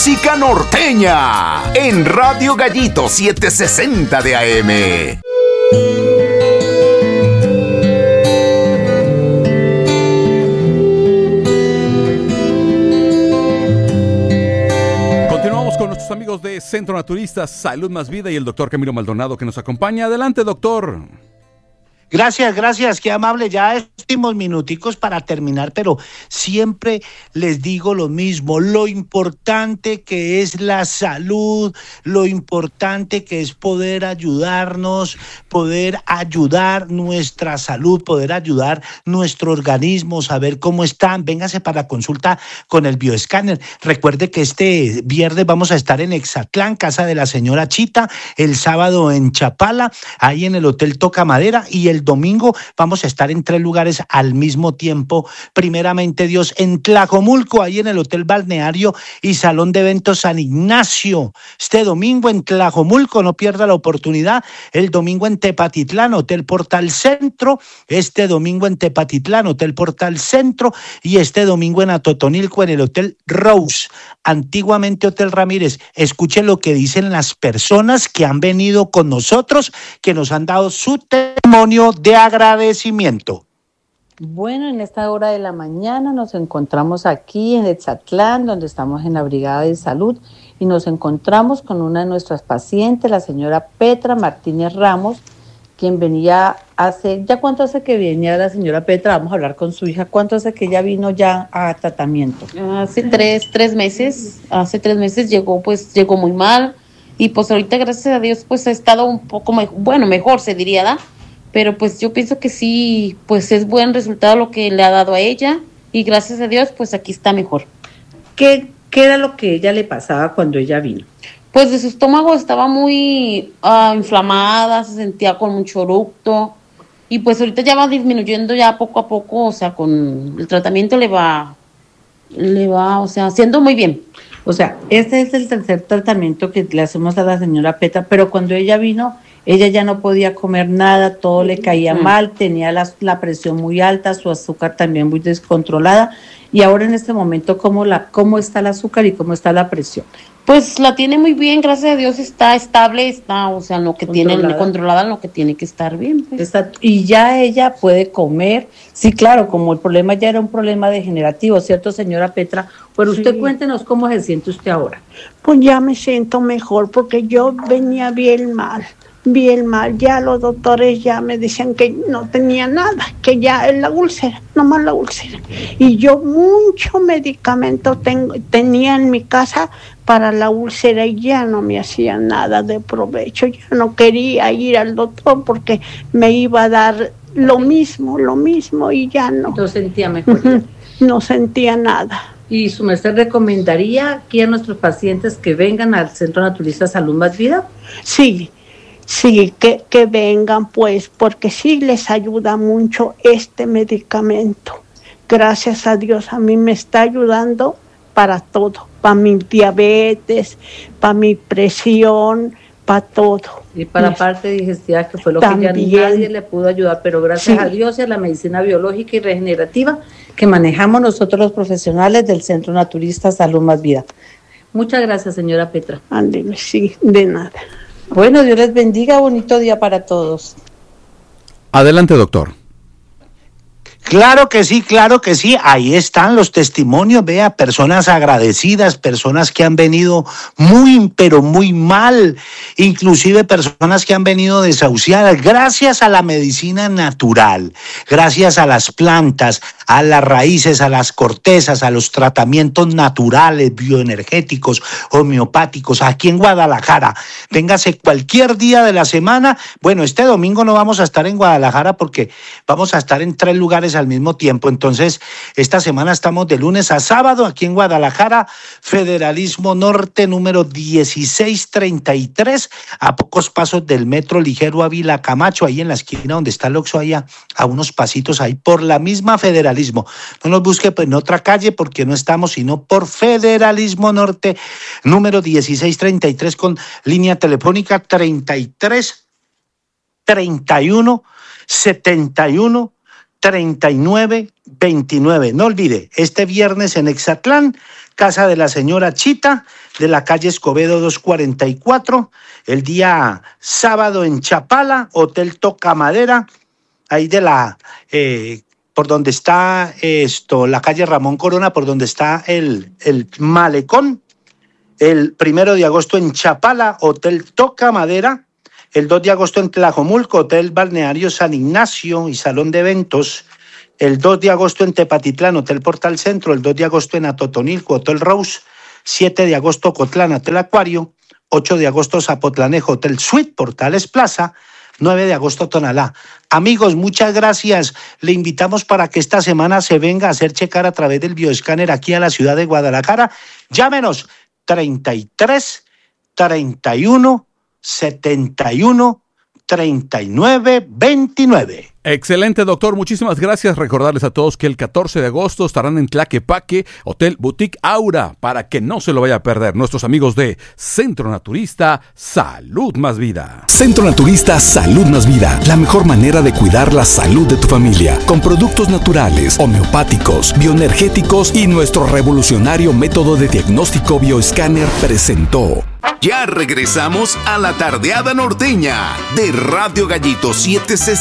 Música norteña en Radio Gallito 760 de AM. Continuamos con nuestros amigos de Centro Naturista Salud Más Vida y el doctor Camilo Maldonado que nos acompaña. Adelante, doctor. Gracias, qué amable. Ya últimos minuticos para terminar, pero siempre les digo lo mismo, lo importante que es la salud, lo importante que es poder ayudarnos, poder ayudar nuestra salud, poder ayudar nuestro organismo, saber cómo están. Véngase para consulta con el bioescáner. Recuerde que este viernes vamos a estar en Exatlán, casa de la señora Chita, el sábado en Chapala, ahí en el Hotel Toca Madera, y el domingo vamos a estar en 3 lugares al mismo tiempo, primeramente Dios, en Tlajomulco, ahí en el Hotel Balneario y Salón de Eventos San Ignacio. Este domingo en Tlajomulco, no pierda la oportunidad. El domingo en Tepatitlán, Hotel Portal Centro. Este domingo en Tepatitlán, Hotel Portal Centro. Y este domingo en Atotonilco, en el Hotel Rose, antiguamente Hotel Ramírez. Escuchen lo que dicen las personas que han venido con nosotros, que nos han dado su testimonio de agradecimiento. Bueno, en esta hora de la mañana nos encontramos aquí en Exatlán, donde estamos en la Brigada de Salud, y nos encontramos con una de nuestras pacientes, la señora Petra Martínez Ramos, quien venía hace, ¿ya cuánto hace que venía la señora Petra? Vamos a hablar con su hija. ¿Cuánto hace que ella vino ya a tratamiento? Hace tres meses, llegó muy mal, y pues ahorita gracias a Dios pues ha estado un poco mejor se diría, ¿da? Pero pues yo pienso que sí, pues es buen resultado lo que le ha dado a ella, y gracias a Dios pues aquí está mejor. ¿Qué era lo que ella le pasaba cuando ella vino? Pues de su estómago estaba muy inflamada, se sentía con mucho eructo, y pues ahorita ya va disminuyendo ya poco a poco, o sea, con el tratamiento le va, o sea, haciendo muy bien. O sea, este es el tercer tratamiento que le hacemos a la señora Petra, pero cuando ella vino, ella ya no podía comer nada, todo le caía mal, tenía la presión muy alta, su azúcar también muy descontrolada. Y ahora en este momento, ¿cómo está el azúcar y cómo está la presión? Pues la tiene muy bien, gracias a Dios está estable, está, o sea, lo que controlada, lo que tiene que estar bien. Pues. Y ya ella puede comer. Sí, claro, como el problema ya era un problema degenerativo, ¿cierto, señora Petra? Pero usted cuéntenos cómo se siente usted ahora. Pues ya me siento mejor porque yo venía bien mal, ya los doctores ya me decían que no tenía nada, que ya es la úlcera, nomás la úlcera. Y yo mucho medicamento tenía en mi casa para la úlcera y ya no me hacía nada de provecho, ya no quería ir al doctor porque me iba a dar lo mismo y ya no. No sentía mejor. No sentía nada. ¿Y su merced recomendaría aquí a nuestros pacientes que vengan al Centro Naturista Salud Más Vida? Sí, que vengan pues, porque sí les ayuda mucho este medicamento. Gracias a Dios, a mí me está ayudando para todo, para mi diabetes, para mi presión, para todo. Y para la parte digestiva, que fue lo también, que ya nadie le pudo ayudar, pero gracias a Dios y a la medicina biológica y regenerativa que manejamos nosotros los profesionales del Centro Naturista Salud Más Vida. Muchas gracias, señora Petra. Ándele, sí, de nada. Bueno, Dios les bendiga, bonito día para todos. Adelante, doctor. Claro que sí, ahí están los testimonios, vea, personas agradecidas, personas que han venido muy, pero muy mal, inclusive personas que han venido desahuciadas, gracias a la medicina natural, gracias a las plantas, a las raíces, a las cortezas, a los tratamientos naturales, bioenergéticos, homeopáticos, aquí en Guadalajara. Véngase cualquier día de la semana. Bueno, este domingo no vamos a estar en Guadalajara porque vamos a estar en 3 lugares al mismo tiempo. Entonces, esta semana estamos de lunes a sábado aquí en Guadalajara, Federalismo Norte, número 1633, a pocos pasos del metro ligero Ávila Camacho, ahí en la esquina donde está el Oxxo, allá a unos pasitos ahí, por la misma Federalismo. No nos busque pues, en otra calle porque no estamos, sino por Federalismo Norte, número 1633, con línea telefónica 33 31 71 39 29. No olvide, este viernes en Exatlán, casa de la señora Chita, de la calle Escobedo 244. El día sábado en Chapala, Hotel Toca Madera, ahí de la, por donde está la calle Ramón Corona, por donde está el malecón. El 1 de agosto en Chapala, Hotel Toca Madera. El 2 de agosto en Tlajomulco, Hotel Balneario San Ignacio y Salón de Eventos. El 2 de agosto en Tepatitlán, Hotel Portal Centro. El 2 de agosto en Atotonilco, Hotel Rose. 7 de agosto, Cotlán, Hotel Acuario. 8 de agosto, Zapotlanejo, Hotel Suite, Portales Plaza. 9 de agosto, Tonalá. Amigos, muchas gracias. Le invitamos para que esta semana se venga a hacer checar a través del bioescáner aquí a la ciudad de Guadalajara. Llámenos 33 31 71 39 29. Excelente, doctor. Muchísimas gracias. Recordarles a todos que el 14 de agosto estarán en Tlaquepaque, Hotel Boutique Aura, para que no se lo vaya a perder. Nuestros amigos de Centro Naturista Salud Más Vida. Centro Naturista Salud Más Vida. La mejor manera de cuidar la salud de tu familia. Con productos naturales, homeopáticos, bioenergéticos y nuestro revolucionario método de diagnóstico bioescáner presentó. Ya regresamos a la tardeada norteña de Radio Gallito 760.